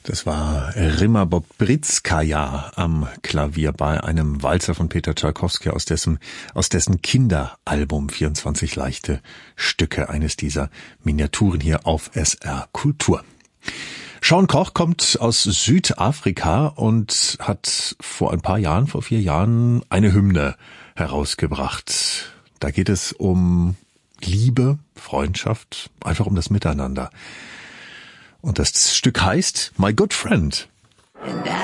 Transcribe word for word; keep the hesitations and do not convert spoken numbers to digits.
Das war Rimmer Bobrizkaja am Klavier bei einem Walzer von Peter Tschaikowski aus dessen, aus dessen Kinderalbum vierundzwanzig leichte Stücke, eines dieser Miniaturen hier auf S R Kultur. Shaun Koch kommt aus Südafrika und hat vor ein paar Jahren, vor vier Jahren, eine Hymne herausgebracht. Da geht es um Liebe, Freundschaft, einfach um das Miteinander. Und das Stück heißt My Good Friend.